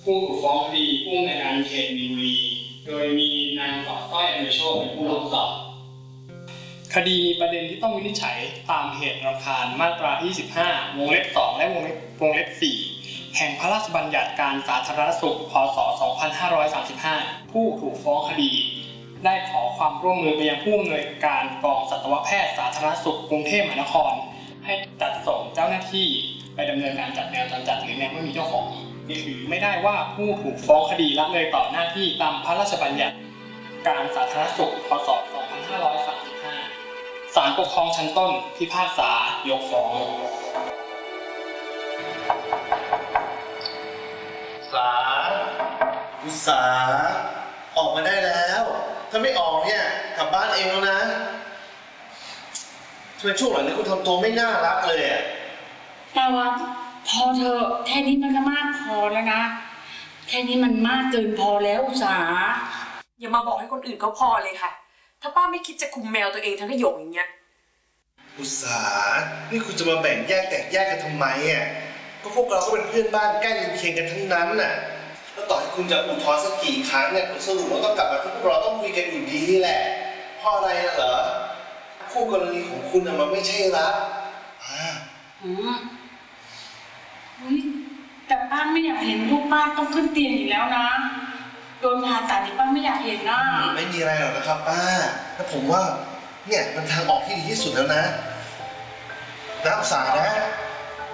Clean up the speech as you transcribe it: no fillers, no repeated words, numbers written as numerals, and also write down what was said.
ผู้ถูกฟ้องคดีผู้อำนวยการเขตมีนบุรีโดยมีนางสาวสร้อยอนุโชคเป็นผู้รับสอบคดีมีประเด็นที่ต้องวินิจฉัยตามเหตุรำคาญมาตราที่15วงเล็บ2และวงเล็บ4แห่งพระราชบัญญัติการสาธารณสุขพ.ศ. 2535ผู้ถูกฟ้องคดีได้ขอความร่วมมือไปยังผู้อำนวยการกองสัตวแพทย์สาธารณสุขกรุงเทพมหานครให้จัดส่งเจ้าหน้าที่ไปดำเนินการจัดแมวจรจัดหรือแมวไม่มีเจ้าของถือไม่ได้ว่าผู้ถูกฟ้องคดีละเลยต่อหน้าที่ตามพระราชบัญญัติการสาธารณสุขพ.ศ. 2535ศาลปกครองชั้นต้นพิพากษายกฟ้องอุตสาออกมาได้แล้วถ้าไม่ออกเนี่ยกลับบ้านเองแล้วนะทำไมช่วงหลังนี้คุณทำตัวไม่น่ารักเลยอ่ะแต่ว่าพอเธอแค่นี้มันก็มากพอแล้วนะแค่นี้มันมากเกินพอแล้วอุตสาอย่ามาบอกให้คนอื่นเขาพอเลยค่ะถ้าป้าไม่คิดจะคุมแมวตัวเองทั้งขยงอย่างเงี้ยอุตสานี่คุณจะมาแบ่งแยกแตกแยกกันทำไมอ่ะก็พวกเราก็เป็นเพื่อนบ้านใกล้เรือนเคียงกันทั้งนั้นน่ะแล้วต่อให้คุณจะอุทธรณ์สักกี่ครั้งเนี่ยผลสรุปมันต้องกลับมาที่พวกเราต้องคุยกันอยู่ดีแหละเพราะอะไรน่ะเหรอคู่กรณีของคุณน่ะมันไม่ใช่รักแต่ป้าไม่อยากเห็นลูกป้าต้องขึ้นเตียงอีกแล้วนะโดนผ่าตัดนี่ป้าไม่อยากเห็นนะไม่มีอะไรหรอกนะครับป้าแต่ผมว่าเนี่ยมันทางออกที่ดีที่สุดแล้วนะอุตสานะ